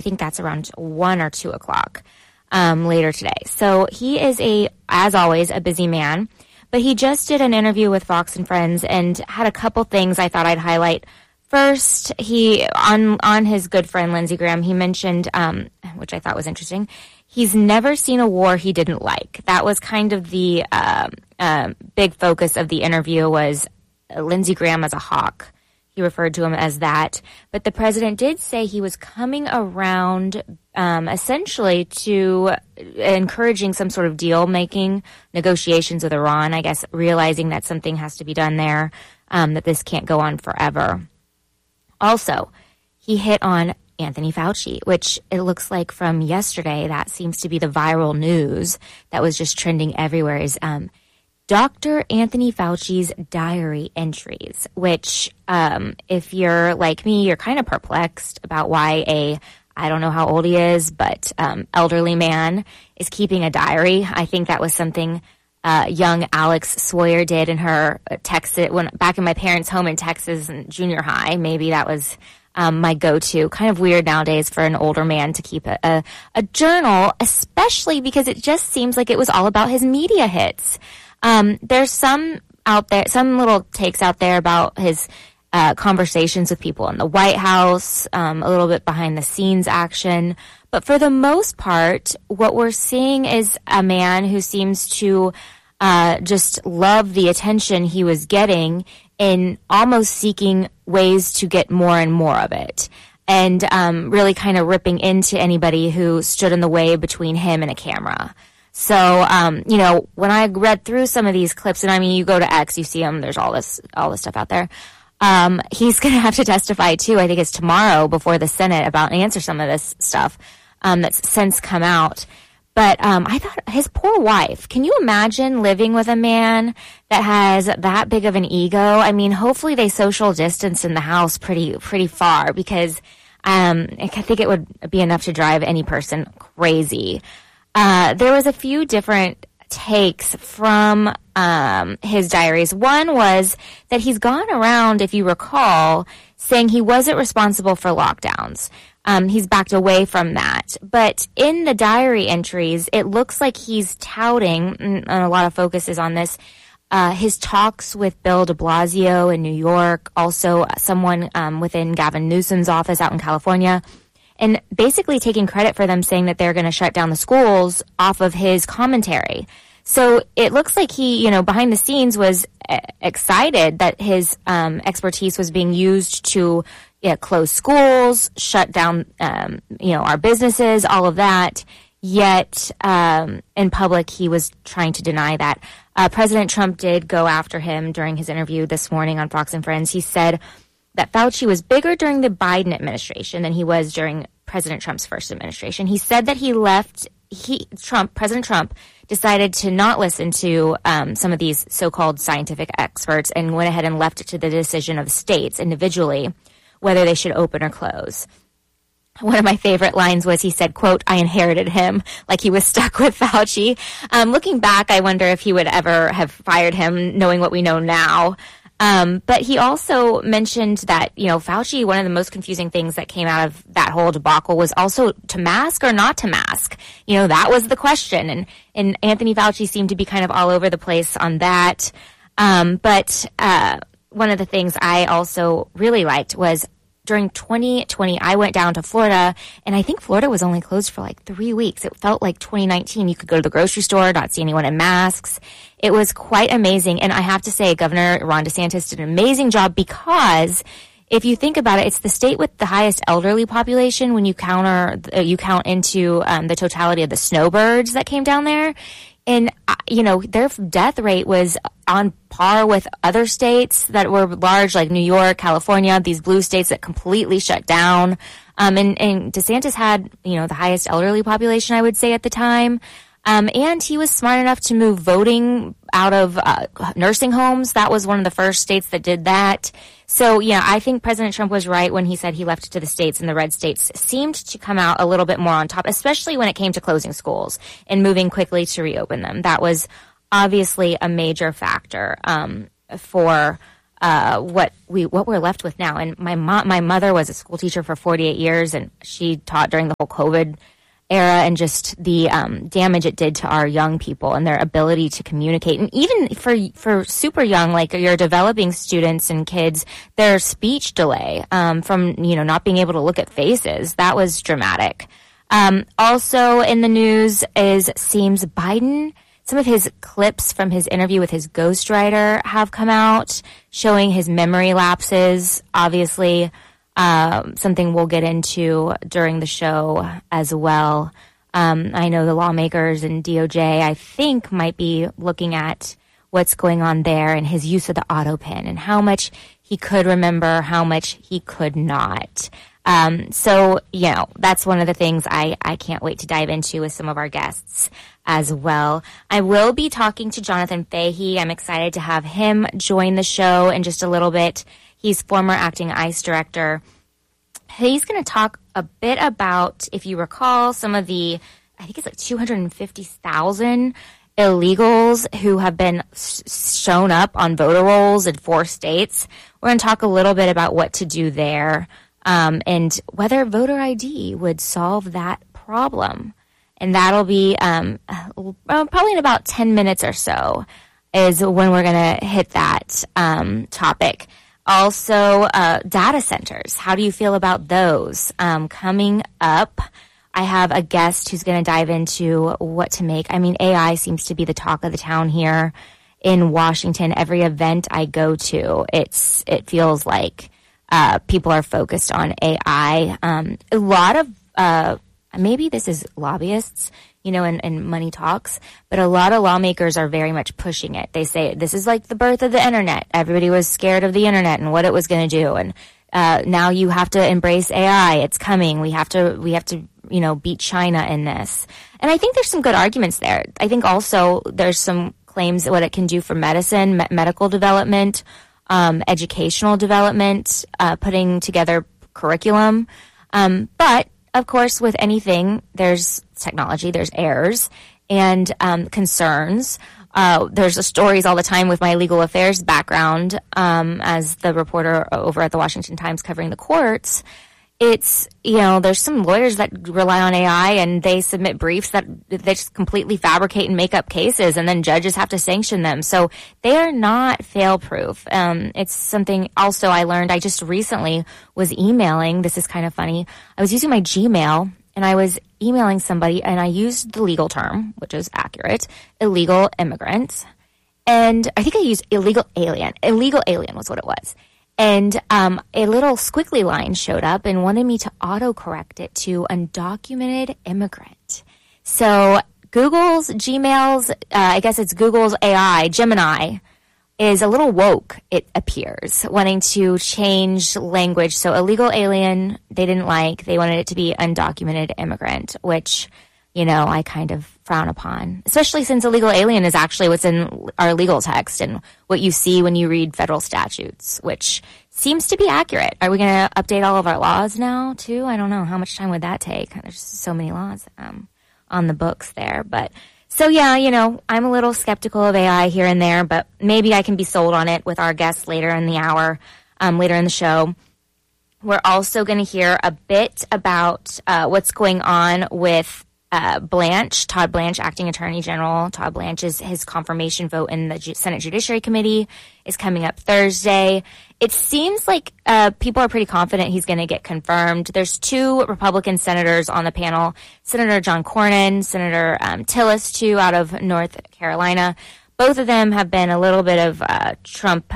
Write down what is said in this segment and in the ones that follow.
think that's around 1 or 2 o'clock later today. So he is as always, a busy man. But he just did an interview with Fox and Friends and had a couple things I thought I'd highlight. First, he on his good friend Lindsey Graham, he mentioned, which I thought was interesting, he's never seen a war he didn't like. That was kind of the big focus of the interview, was Lindsey Graham as a hawk. He referred to him as that. But the president did say he was coming around essentially to encouraging some sort of deal-making negotiations with Iran, I guess, realizing that something has to be done there, that this can't go on forever. Also, he hit on Anthony Fauci, which it looks like from yesterday, that seems to be the viral news that was just trending everywhere, is Dr. Anthony Fauci's diary entries, which if you're like me, you're kind of perplexed about why I don't know how old he is, but elderly man is keeping a diary. I think that was something young Alex Sawyer did in her Texas, back in my parents' home in Texas in junior high. Maybe that was my go-to. Kind of weird nowadays for an older man to keep a journal, especially because it just seems like it was all about his media hits. There's some little takes out there about his conversations with people in the White House, a little bit behind the scenes action. But for the most part, what we're seeing is a man who seems to just love the attention he was getting and almost seeking ways to get more and more of it. And really kind of ripping into anybody who stood in the way between him and a camera. So, when I read through some of these clips, and I mean, you go to X, you see him, there's all this stuff out there. He's going to have to testify too, I think it's tomorrow before the Senate, about and answer some of this stuff, that's since come out. But, I thought his poor wife, can you imagine living with a man that has that big of an ego? I mean, hopefully they social distance in the house pretty far, because, I think it would be enough to drive any person crazy. There was a few different takes from his diaries. One was that he's gone around, if you recall, saying he wasn't responsible for lockdowns. He's backed away from that. But in the diary entries, it looks like he's touting, and a lot of focus is on this, his talks with Bill de Blasio in New York, also someone within Gavin Newsom's office out in California, and basically taking credit for them, saying that they're going to shut down the schools off of his commentary. So it looks like he, behind the scenes was excited that his expertise was being used to close schools, shut down, our businesses, all of that. Yet in public, he was trying to deny that. President Trump did go after him during his interview this morning on Fox and Friends. He said that Fauci was bigger during the Biden administration than he was during President Trump's first administration. He said that President Trump decided to not listen to some of these so-called scientific experts and went ahead and left it to the decision of states individually whether they should open or close. One of my favorite lines was he said, quote, "I inherited him," like he was stuck with Fauci. Looking back, I wonder if he would ever have fired him, knowing what we know now. But he also mentioned that, Fauci, one of the most confusing things that came out of that whole debacle was also to mask or not to mask. That was the question. And Anthony Fauci seemed to be kind of all over the place on that. But one of the things I also really liked was during 2020, I went down to Florida, and I think Florida was only closed for like 3 weeks. It felt like 2019. You could go to the grocery store, not see anyone in masks. It was quite amazing. And I have to say, Governor Ron DeSantis did an amazing job, because if you think about it, it's the state with the highest elderly population when you count into the totality of the snowbirds that came down there. And, their death rate was on par with other states that were large, like New York, California, these blue states that completely shut down. And DeSantis had, the highest elderly population, I would say, at the time. And he was smart enough to move voting out of nursing homes. That was one of the first states that did that. So, I think President Trump was right when he said he left it to the states, and the red states seemed to come out a little bit more on top, especially when it came to closing schools and moving quickly to reopen them. That was obviously a major factor for what we're left with now. And my mother was a school teacher for 48 years, and she taught during the whole COVID era, and just the damage it did to our young people and their ability to communicate. And even for super young, like your developing students and kids, their speech delay from, not being able to look at faces, that was dramatic. Also in the news seems Biden. Some of his clips from his interview with his ghostwriter have come out showing his memory lapses. Obviously, something we'll get into during the show as well. I know the lawmakers and DOJ, I think, might be looking at what's going on there and his use of the auto pen and how much he could remember, how much he could not. So, that's one of the things I can't wait to dive into with some of our guests as well. I will be talking to Jonathan Fahey. I'm excited to have him join the show in just a little bit. He's former acting ICE director. He's going to talk a bit about, if you recall, some of the, I think it's like 250,000 illegals who have been shown up on voter rolls in 4 states. We're going to talk a little bit about what to do there, and whether voter ID would solve that problem. And that'll be probably in about 10 minutes or so is when we're going to hit that topic. Also, data centers. How do you feel about those? Coming up, I have a guest who's going to dive into what to make. I mean, AI seems to be the talk of the town here in Washington. Every event I go to, it feels like people are focused on AI. A lot of maybe this is lobbyists, and money talks, but a lot of lawmakers are very much pushing it. They say this is like the birth of the internet. Everybody was scared of the internet and what it was going to do. And now you have to embrace AI. It's coming. We have to, beat China in this. And I think there's some good arguments there. I think also there's some claims what it can do for medicine, medical development, educational development, putting together curriculum. But of course, with anything, there's technology, there's errors and concerns. There's stories all the time with my legal affairs background as the reporter over at the Washington Times covering the courts. It's, there's some lawyers that rely on AI and they submit briefs that they just completely fabricate and make up cases, and then judges have to sanction them. So they are not fail-proof. It's something also I learned. I just recently was emailing. This is kind of funny. I was using my Gmail and I was emailing somebody and I used the legal term, which is accurate, illegal immigrant. And I think I used illegal alien. Illegal alien was what it was. And a little squiggly line showed up and wanted me to autocorrect it to undocumented immigrant. So Google's Gmail's, I guess it's Google's AI, Gemini, is a little woke, it appears, wanting to change language. So illegal alien, they didn't like. They wanted it to be undocumented immigrant, which, I kind of frown upon, especially since illegal alien is actually what's in our legal text and what you see when you read federal statutes, which seems to be accurate. Are we going to update all of our laws now, too? I don't know. How much time would that take? There's so many laws on the books there. But so, yeah, I'm a little skeptical of AI here and there, but maybe I can be sold on it with our guests later in the hour, later in the show. We're also going to hear a bit about what's going on with Blanche, Todd Blanche, acting attorney general. Todd Blanche's his confirmation vote in the Senate Judiciary Committee is coming up Thursday. It seems like people are pretty confident he's going to get confirmed. There's 2 Republican senators on the panel, Senator John Cornyn, Senator Tillis, too, out of North Carolina. Both of them have been a little bit of Trump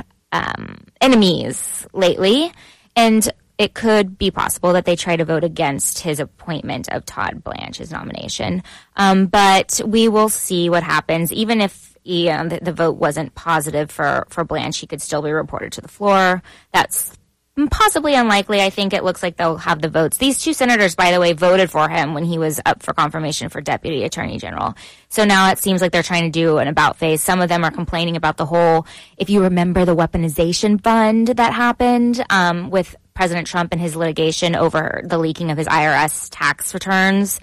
enemies lately, and it could be possible that they try to vote against his appointment of Todd Blanche, his nomination. But we will see what happens. Even if the vote wasn't positive for Blanche, he could still be reported to the floor. That's possibly unlikely. I think it looks like they'll have the votes. These 2 senators, by the way, voted for him when he was up for confirmation for deputy attorney general. So now it seems like they're trying to do an about face. Some of them are complaining about the whole, if you remember the weaponization fund that happened with President Trump and his litigation over the leaking of his IRS tax returns.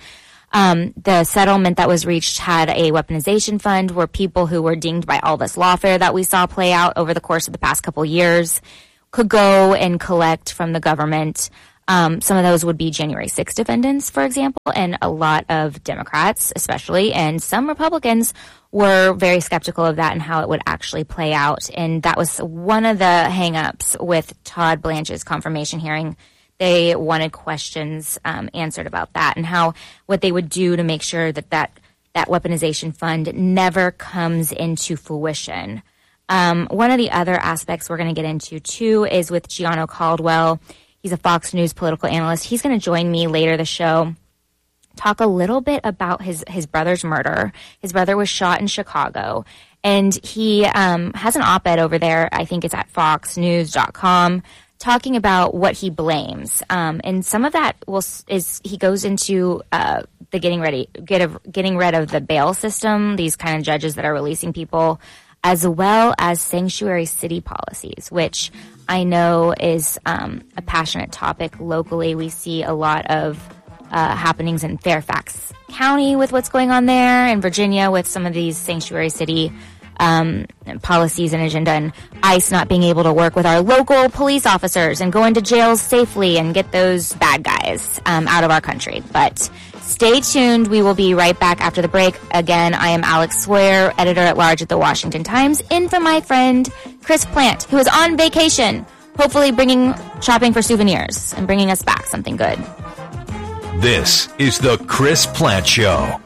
The settlement that was reached had a weaponization fund where people who were dinged by all this lawfare that we saw play out over the course of the past couple years could go and collect from the government. Some of those would be January 6 defendants, for example, and a lot of Democrats especially, and some Republicans were very skeptical of that and how it would actually play out. And that was one of the hang-ups with Todd Blanche's confirmation hearing. They wanted questions answered about that and what they would do to make sure that weaponization fund never comes into fruition. One of the other aspects we're going to get into, too, is with Gianno Caldwell. He's a Fox News political analyst. He's going to join me later the show, talk a little bit about his brother's murder. His brother was shot in Chicago, and he has an op-ed over there. I think it's at foxnews.com, talking about what he blames. And some of that is he goes into the getting rid of the bail system, these kind of judges that are releasing people, as well as sanctuary city policies, which I know is a passionate topic locally. We see a lot of happenings in Fairfax County with what's going on there, in Virginia with some of these sanctuary city policies and agenda, and ICE not being able to work with our local police officers and go into jails safely and get those bad guys out of our country. But stay tuned. We will be right back after the break. Again, I am Alex Sawyer, editor-at-large at the Washington Times, in for my friend Chris Plant, who is on vacation, hopefully bringing shopping for souvenirs and bringing us back something good. This is the Chris Plant Show.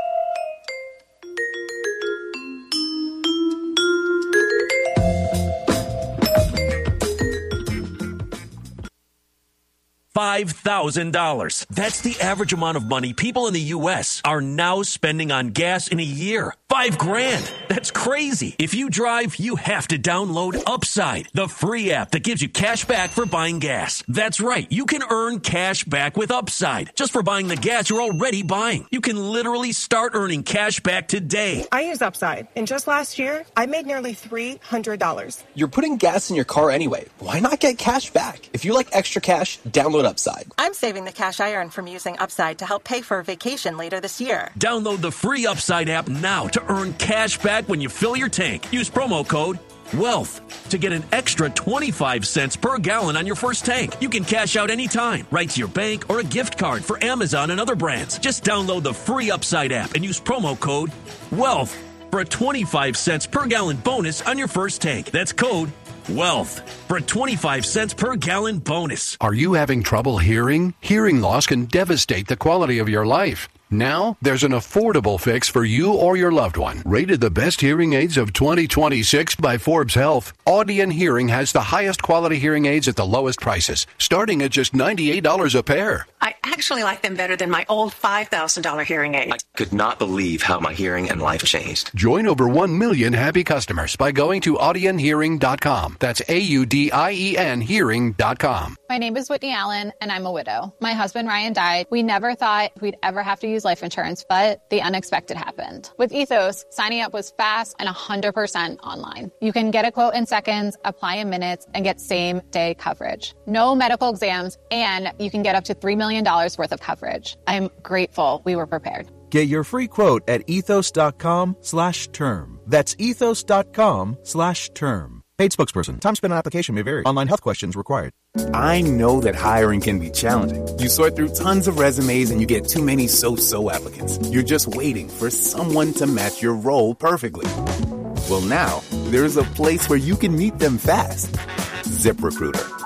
$5,000. That's the average amount of money people in the U.S. are now spending on gas in a year. $5,000. That's crazy. If you drive, you have to download Upside, the free app that gives you cash back for buying gas. That's right. You can earn cash back with Upside just for buying the gas you're already buying. You can literally start earning cash back today. I use Upside, and just last year, I made nearly $300. You're putting gas in your car anyway. Why not get cash back? If you like extra cash, download Upside. I'm saving the cash I earn from using Upside to help pay for a vacation later this year. Download the free Upside app now to earn cash back when you fill your tank. Use promo code WEALTH to get an extra 25 cents per gallon on your first tank. You can cash out anytime, right to your bank or a gift card for Amazon and other brands. Just download the free Upside app and use promo code WEALTH for a 25 cents per gallon bonus on your first tank. That's code WEALTH for a 25 cents per gallon bonus. Are you having trouble hearing? Hearing loss can devastate the quality of your life. Now, there's an affordable fix for you or your loved one. Rated the best hearing aids of 2026 by Forbes Health, Audion Hearing has the highest quality hearing aids at the lowest prices, starting at just $98 a pair. I actually like them better than my old $5,000 hearing aid. I could not believe how my hearing and life changed. Join over 1 million happy customers by going to audionhearing.com. That's AUDIEN hearing.com. My name is Whitney Allen, and I'm a widow. My husband, Ryan, died. We never thought we'd ever have to use life insurance, but the unexpected happened. With Ethos, signing up was fast and 100% online. You can get a quote in seconds, apply in minutes, and get same-day coverage. No medical exams, and you can get up to $3 million worth of coverage. I'm grateful we were prepared. Get your free quote at ethos.com/term. That's ethos.com/term. Paid spokesperson. Time spent on application may vary. Online health questions required. I know that hiring can be challenging. You sort through tons of resumes and you get too many so-so applicants. You're just waiting for someone to match your role perfectly. Well, now, there's a place where you can meet them fast. ZipRecruiter.